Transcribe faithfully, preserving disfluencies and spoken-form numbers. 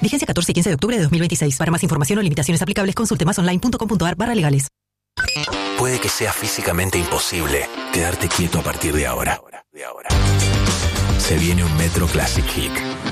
Vigencia catorce y quince de octubre de dos mil veintiséis. Para más información o limitaciones aplicables, consulte masonline.com.ar barra legales. Puede que sea físicamente imposible quedarte quieto a partir de ahora. Se viene un Metro Classic Hit.